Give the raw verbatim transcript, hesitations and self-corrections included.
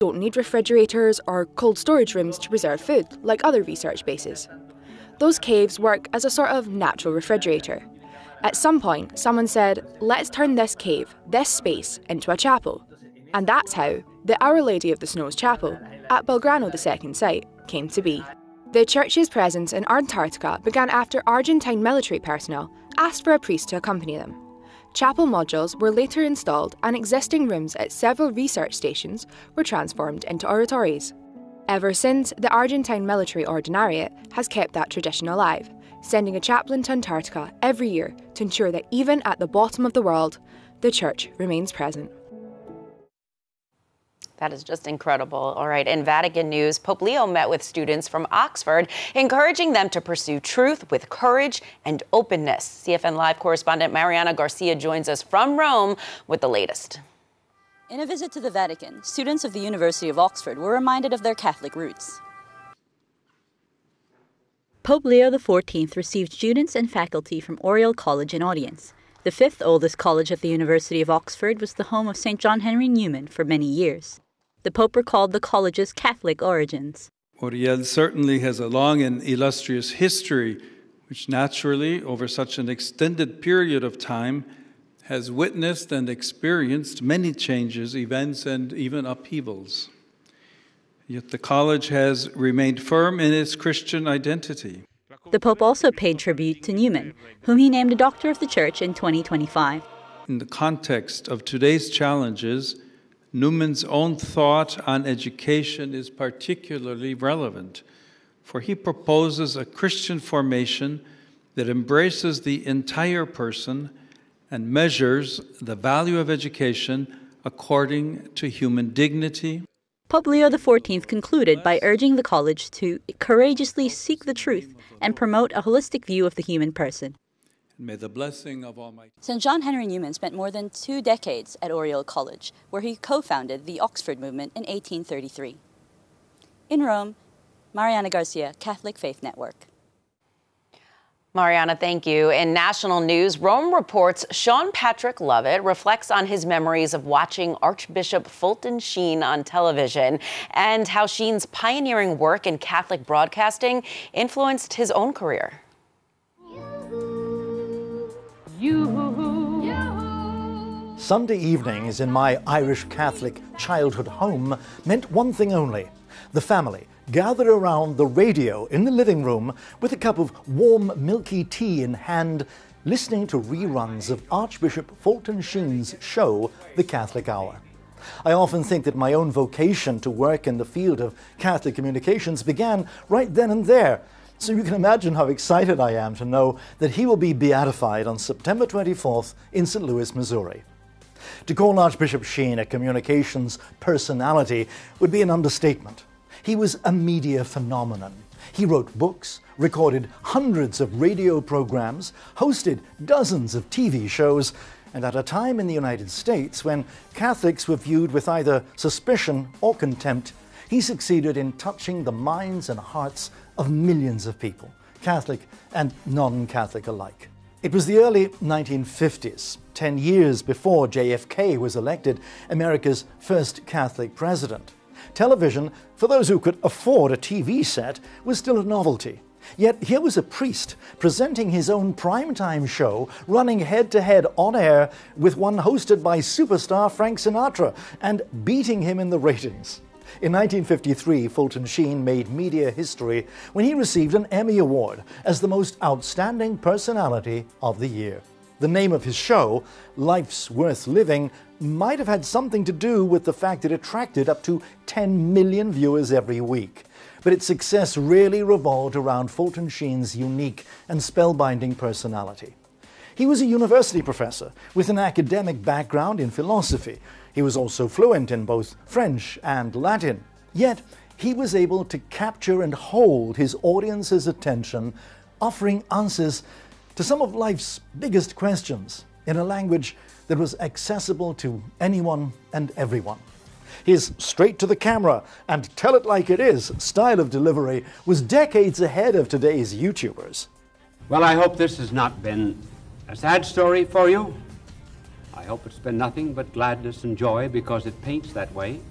don't need refrigerators or cold storage rooms to preserve food, like other research bases. Those caves work as a sort of natural refrigerator. At some point, someone said, let's turn this cave, this space, into a chapel. And that's how the Our Lady of the Snows Chapel at Belgrano the Second site came to be. The church's presence in Antarctica began after Argentine military personnel asked for a priest to accompany them. Chapel modules were later installed and existing rooms at several research stations were transformed into oratories. Ever since, the Argentine military ordinariate has kept that tradition alive, sending a chaplain to Antarctica every year to ensure that even at the bottom of the world, the church remains present. That is just incredible. All right, in Vatican news, Pope Leo met with students from Oxford, encouraging them to pursue truth with courage and openness. C F N Live correspondent Mariana Garcia joins us from Rome with the latest. In a visit to the Vatican, students of the University of Oxford were reminded of their Catholic roots. Pope Leo the fourteenth received students and faculty from Oriel College in audience. The fifth oldest college at the University of Oxford was the home of Saint John Henry Newman for many years. The Pope recalled the college's Catholic origins. Oriel certainly has a long and illustrious history, which naturally, over such an extended period of time, has witnessed and experienced many changes, events, and even upheavals. Yet the college has remained firm in its Christian identity. The Pope also paid tribute to Newman, whom he named a Doctor of the Church in twenty twenty-five. In the context of today's challenges, Newman's own thought on education is particularly relevant, for he proposes a Christian formation that embraces the entire person and measures the value of education according to human dignity. Pope Leo the fourteenth concluded by urging the college to courageously seek the truth and promote a holistic view of the human person. May the blessing of Almighty. Saint John Henry Newman spent more than two decades at Oriel College, where he co-founded the Oxford movement in eighteen thirty-three. In Rome, Mariana Garcia, Catholic Faith Network. Mariana, thank you. In national news, Rome reports Sean Patrick Lovett reflects on his memories of watching Archbishop Fulton Sheen on television and how Sheen's pioneering work in Catholic broadcasting influenced his own career. Sunday evenings in my Irish Catholic childhood home meant one thing only: the family gathered around the radio in the living room with a cup of warm, milky tea in hand, listening to reruns of Archbishop Fulton Sheen's show, The Catholic Hour. I often think that my own vocation to work in the field of Catholic communications began right then and there. So you can imagine how excited I am to know that he will be beatified on September twenty-fourth in Saint Louis, Missouri. To call Archbishop Sheen a communications personality would be an understatement. He was a media phenomenon. He wrote books, recorded hundreds of radio programs, hosted dozens of T V shows, and at a time in the United States when Catholics were viewed with either suspicion or contempt, he succeeded in touching the minds and hearts of millions of people, Catholic and non-Catholic alike. It was the early nineteen fifties, ten years before J F K was elected America's first Catholic president. Television, for those who could afford a T V set, was still a novelty. Yet here was a priest presenting his own primetime show, running head-to-head on air with one hosted by superstar Frank Sinatra, and beating him in the ratings. In nineteen fifty-three, Fulton Sheen made media history when he received an Emmy Award as the most outstanding personality of the year. The name of his show, Life's Worth Living, might have had something to do with the fact it attracted up to ten million viewers every week. But its success really revolved around Fulton Sheen's unique and spellbinding personality. He was a university professor with an academic background in philosophy. He was also fluent in both French and Latin. Yet, he was able to capture and hold his audience's attention, offering answers to some of life's biggest questions in a language that was accessible to anyone and everyone. His straight-to-the-camera and tell-it-like-it-is style of delivery was decades ahead of today's YouTubers. Well, I hope this has not been a sad story for you. I hope it's been nothing but gladness and joy, because it paints that way.